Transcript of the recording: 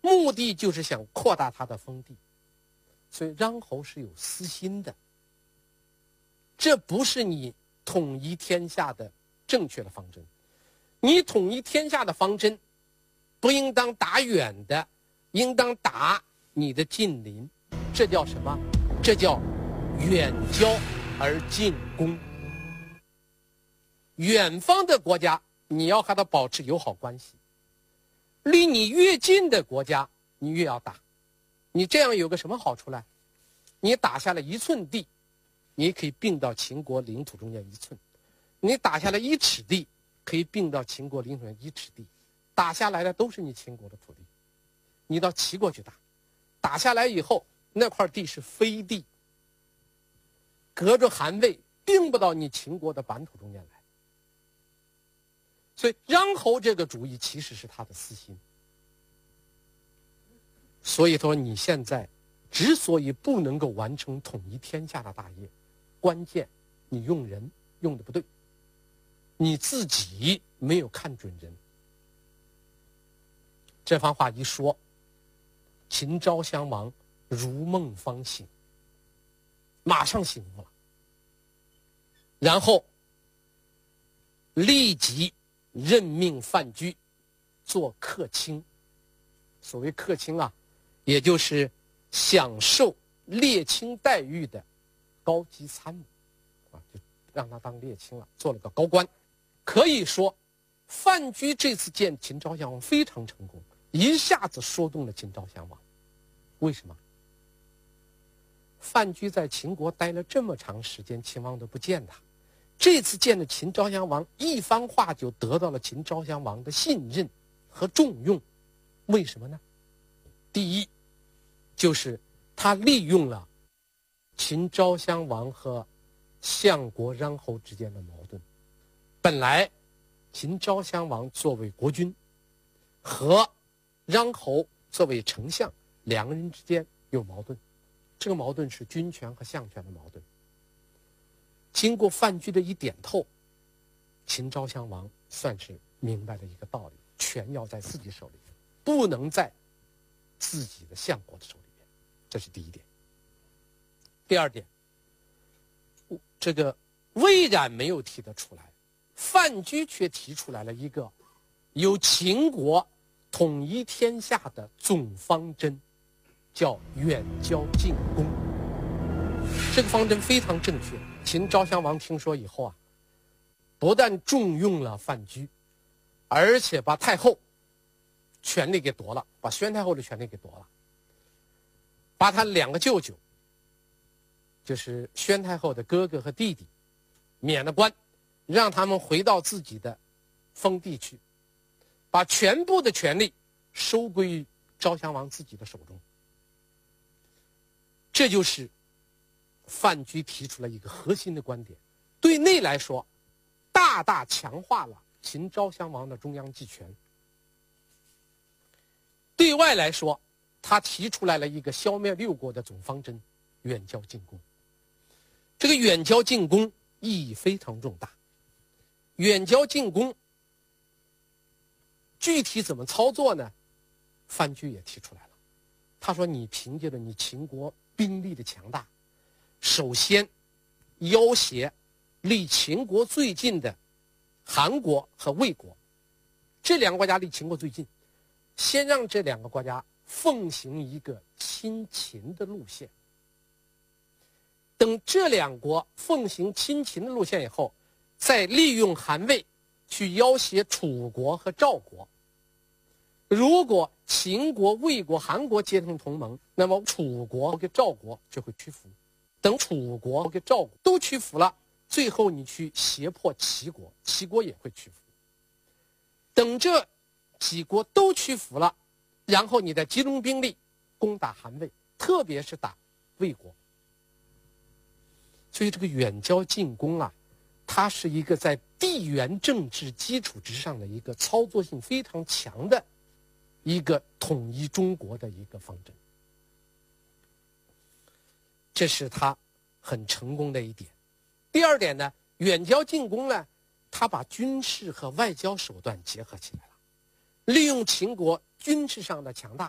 目的就是想扩大他的封地。所以穰侯是有私心的，这不是你统一天下的正确的方针。你统一天下的方针不应当打远的，应当打你的近邻。这叫什么？这叫远交而近攻。远方的国家你要和他保持友好关系，离你越近的国家你越要打。你这样有个什么好处呢？你打下了1寸地，你可以并到秦国领土中间1寸；你打下了1尺地，可以并到秦国领土中间1尺地。打下来的都是你秦国的土地，你到齐国去打，打下来以后那块地是飞地，隔着韩魏并不到你秦国的版图中间来。所以穰侯这个主意其实是他的私心。所以说你现在之所以不能够完成统一天下的大业，关键你用人用的不对，你自己没有看准人。这番话一说，秦昭襄王如梦方醒，马上醒悟了，然后立即任命范雎做客卿。所谓客卿啊，也就是享受列卿待遇的高级参谋就让他当列卿了，做了个高官。可以说范雎这次见秦昭襄王非常成功，一下子说动了秦昭襄王。为什么？范雎在秦国待了这么长时间，秦王都不见他，这次见了秦昭襄王，一番话就得到了秦昭襄王的信任和重用。为什么呢？第一，就是他利用了秦昭襄王和相国穰侯之间的矛盾。本来秦昭襄王作为国君和穰侯作为丞相，两个人之间有矛盾，这个矛盾是君权和相权的矛盾。经过范雎的一点透，秦昭襄王算是明白了一个道理，权要在自己手里，不能在自己的相国的手里面。这是第一点。第二点，这个魏冉没有提得出来，范雎却提出来了一个由秦国统一天下的总方针，叫远交近攻。这个方针非常正确。秦昭襄王听说以后啊，不但重用了范雎，而且把太后权力给夺了，把宣太后的权力给夺了，把他2个舅舅，就是宣太后的哥哥和弟弟免了官，让他们回到自己的封地去，把全部的权力收归于昭襄王自己的手中。这就是范雎提出了一个核心的观点，对内来说大大强化了秦昭襄王的中央集权，对外来说他提出来了一个消灭6国的总方针，远交近攻。这个远交近攻意义非常重大。远交近攻具体怎么操作呢？范雎也提出来了。他说你凭借着你秦国兵力的强大，首先要挟离秦国最近的韩国和魏国，这2个国家离秦国最近，先让这2个国家奉行一个亲秦的路线。等这2国奉行亲秦的路线以后，再利用韩魏去要挟楚国和赵国。如果秦国、魏国、韩国结成同盟，那么楚国跟赵国就会屈服。等楚国跟赵国都屈服了，最后你去胁迫齐国，齐国也会屈服。等这几国都屈服了，然后你再集中兵力攻打韩魏，特别是打魏国。所以这个远交近攻啊，它是一个在地缘政治基础之上的一个操作性非常强的一个统一中国的一个方针。这是他很成功的一点。第二点呢，远交近攻呢，他把军事和外交手段结合起来了，利用秦国军事上的强大，